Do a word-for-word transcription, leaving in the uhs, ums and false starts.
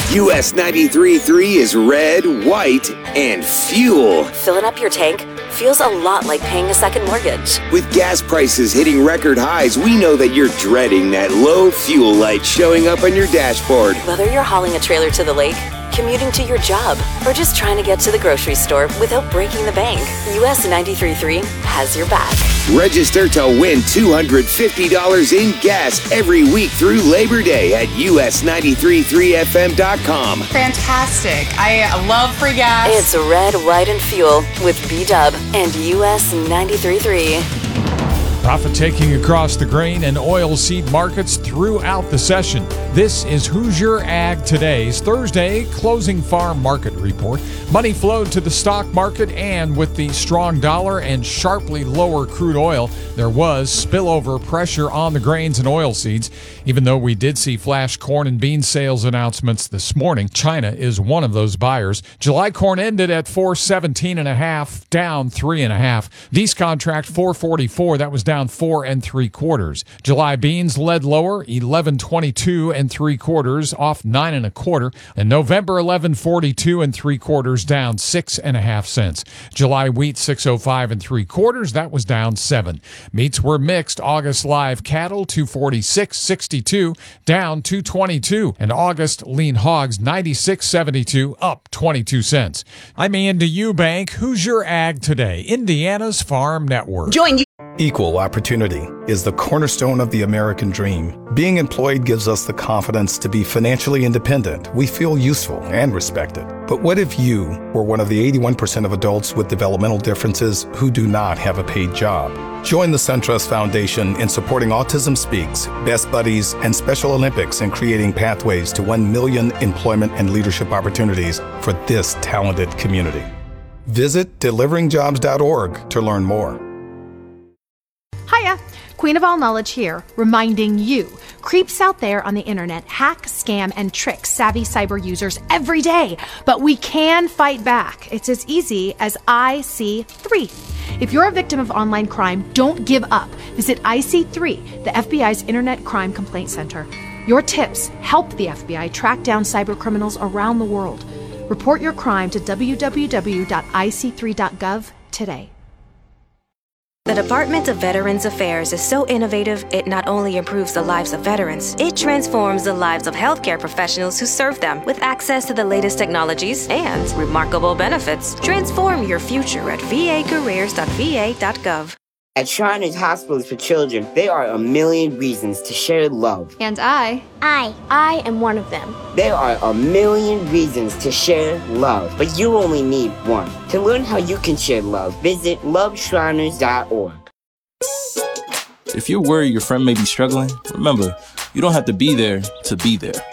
U S ninety-three point three is red, white, and fuel. Filling up your tank feels a lot like paying a second mortgage. With gas prices hitting record highs, we know that you're dreading that low fuel light showing up on your dashboard. Whether you're hauling a trailer to the lake, commuting to your job, or just trying to get to the grocery store without breaking the bank, U S ninety-three point three has your back. Register to win two hundred fifty dollars in gas every week through Labor Day at U S ninety-three point three F M dot com. Fantastic. I love free gas. It's red, white, and fuel with B-Dub and U S ninety-three point three. Profit taking across the grain and oilseed markets throughout the session. This is Hoosier Ag Today's Thursday closing farm market report. Money flowed to the stock market, and with the strong dollar and sharply lower crude oil, there was spillover pressure on the grains and oilseeds. Even though we did see flash corn and bean sales announcements this morning, China is one of those buyers. July corn ended at four seventeen and a half, down three and a half. These contract four forty-four, that was down four and three quarters. July beans led lower, eleven twenty-two and three quarters, off nine and a quarter. And November eleven forty-two and three quarters, down six and a half cents. July wheat six oh five and three quarters, that was down seven. Meats were mixed. August live cattle two forty-six sixty-two, down two twenty-two, and August lean hogs ninety-six seventy-two, up twenty-two cents. I'm Andy Eubank. Hoosier Ag Today, Indiana's Farm Network. Join you. Equal opportunity is the cornerstone of the American dream. Being employed gives us the confidence to be financially independent. We feel useful and respected. But what if you were one of the eighty-one percent of adults with developmental differences who do not have a paid job? Join the SunTrust Foundation in supporting Autism Speaks, Best Buddies, and Special Olympics in creating pathways to one million employment and leadership opportunities for this talented community. Visit delivering jobs dot org to learn more. Hiya, Queen of All Knowledge here, reminding you, creeps out there on the internet hack, scam, and trick savvy cyber users every day, but we can fight back. It's as easy as I C three. If you're a victim of online crime, don't give up. Visit I C three, the F B I's Internet Crime Complaint Center. Your tips help the F B I track down cyber criminals around the world. Report your crime to w w w dot i c three dot gov today. The Department of Veterans Affairs is so innovative, it not only improves the lives of veterans, it transforms the lives of healthcare professionals who serve them. With access to the latest technologies and remarkable benefits, transform your future at v a careers dot v a dot gov. At Shriners Hospitals for Children, there are a million reasons to share love. And I, I, I am one of them. There are a million reasons to share love, but you only need one. To learn how you can share love, visit love shriners dot org. If you're worried your friend may be struggling, remember, you don't have to be there to be there.